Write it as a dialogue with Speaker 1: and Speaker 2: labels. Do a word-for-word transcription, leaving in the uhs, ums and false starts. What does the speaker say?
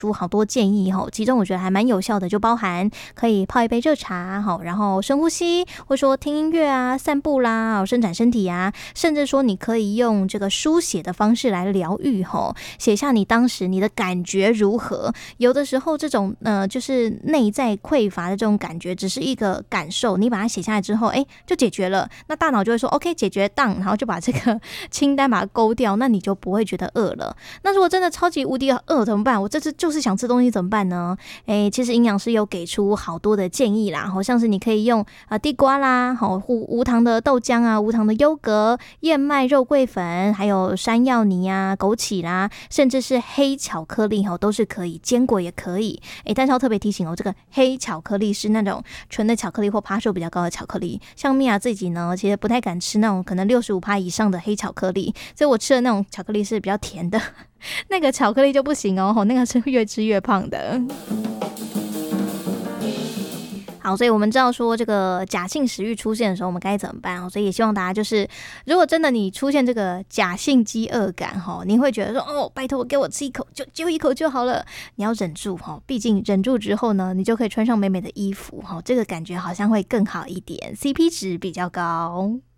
Speaker 1: 出好多建议哈，其中我觉得还蛮有效的，就包含可以泡一杯热茶哈，然后深呼吸，或说听音乐啊、散步啦、伸展身体啊，甚至说你可以用这个书写的方式来疗愈哈，写下你当时你的感觉如何。有的时候这种呃就是内在匮乏的这种感觉，只是一个感受，你把它写下来之后，哎，就解决了。那大脑就会说 OK 解决当，然后就把这个清单把它勾掉，那你就不会觉得饿了。那如果真的超级无敌饿怎么办？我这次就是想吃东西怎么办呢？诶，其实营养师有给出好多的建议啦，好像是你可以用呃地瓜啦，好无无糖的豆浆啊，无糖的优格、燕麦肉桂粉，还有山药泥啊、枸杞啦，甚至是黑巧克力哈，都是可以，坚果也可以。诶，但是要特别提醒哦，这个黑巧克力是那种纯的巧克力或趴数比较高的巧克力，像米娅自己呢，其实不太敢吃那种可能六十五趴以上的黑巧克力，所以我吃的那种巧克力是比较甜的。那个巧克力就不行哦，那个是越吃越胖的。好，所以我们知道说这个假性食欲出现的时候我们该怎么办，所以也希望大家就是如果真的你出现这个假性饥饿感，你会觉得说哦拜托给我吃一口，就就一口就好了，你要忍住，毕竟忍住之后呢你就可以穿上美美的衣服，这个感觉好像会更好一点， C P 值比较高。